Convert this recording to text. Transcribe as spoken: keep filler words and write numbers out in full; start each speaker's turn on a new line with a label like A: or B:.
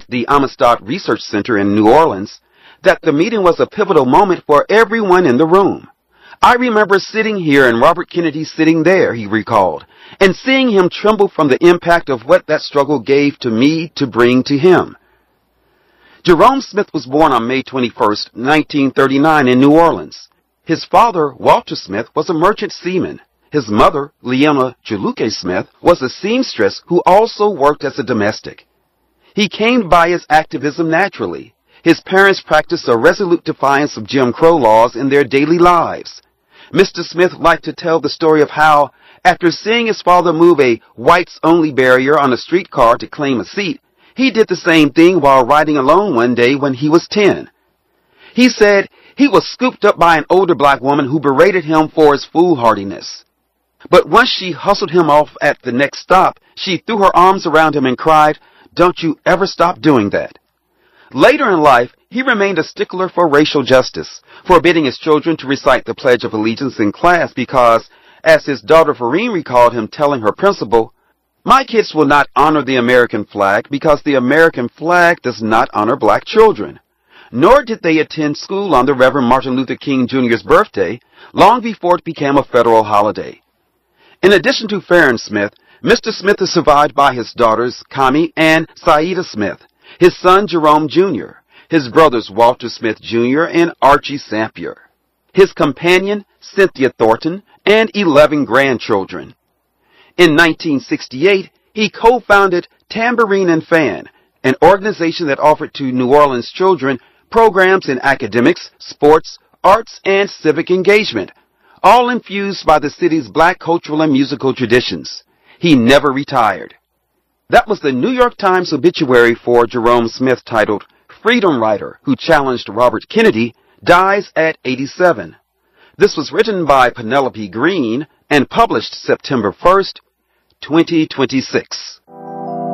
A: the Amistad Research Center in New Orleans that the meeting was a pivotal moment for everyone in the room. I remember sitting here and Robert Kennedy sitting there, he recalled, and seeing him tremble from the impact of what that struggle gave to me to bring to him. Jerome Smith was born on May twenty-first, nineteen thirty-nine in New Orleans. His father, Walter Smith, was a merchant seaman. His mother, Leona Juluke Smith, was a seamstress who also worked as a domestic. He came by his activism naturally. His parents practiced a resolute defiance of Jim Crow laws in their daily lives. Mister Smith liked to tell the story of how, after seeing his father move a whites-only barrier on a streetcar to claim a seat, he did the same thing while riding alone one day when he was ten. He said he was scooped up by an older black woman who berated him for his foolhardiness. But once she hustled him off at the next stop, she threw her arms around him and cried, "Don't you ever stop doing that." Later in life, he remained a stickler for racial justice, forbidding his children to recite the Pledge of Allegiance in class because, as his daughter Farine recalled him telling her principal, "My kids will not honor the American flag because the American flag does not honor black children." Nor did they attend school on the Reverend Martin Luther King Junior's birthday, long before it became a federal holiday. In addition to Farron Smith, Mister Smith is survived by his daughters, Kami and Saida Smith, his son Jerome Junior, his brothers Walter Smith Junior and Archie Sampier, his companion Cynthia Thornton, and eleven grandchildren. In nineteen sixty-eight, he co-founded Tambourine and Fan, an organization that offered to New Orleans children programs in academics, sports, arts, and civic engagement, all infused by the city's black cultural and musical traditions. He never retired. That was the New York Times obituary for Jerome Smith titled, "Freedom Rider Who Challenged Robert Kennedy Dies at eighty-seven. This was written by Penelope Green and published September first, twenty twenty-six.